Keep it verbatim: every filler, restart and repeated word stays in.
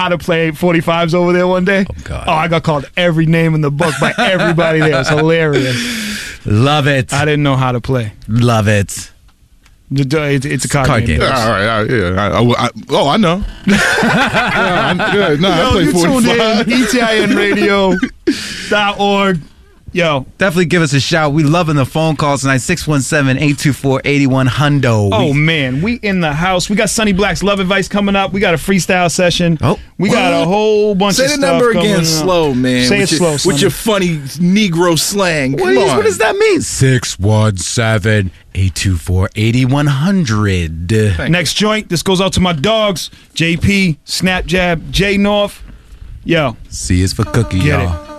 how to play forty-fives over there one day? Oh, God. Oh, I got called every name in the book by everybody there. It was hilarious. Love it. I didn't know how to play. Love it. It's, it's a card, Card game. game. Yeah, all right, all right, yeah. I, I, I, oh, I know. yeah, I, yeah, nah, Yo, I play you tuned forty-five. in, E T I N radio dot org. Yo. Definitely give us a shout. We loving the phone calls tonight. six one seven, eight two four, eight one hundo. Oh, We- man. We in the house. We got Sonny Black's Love Advice coming up. We got a freestyle session. Oh. We got a whole bunch Say of the stuff number coming again up. slow, man. Say with it your, slow, with your funny Negro slang. What, Come is, on. what does that mean? six one seven, eight two four, eight one hundred. Next joint. This goes out to my dogs. J P, Snap Jab, J North. Yo. C is for cookie, Get y'all. it.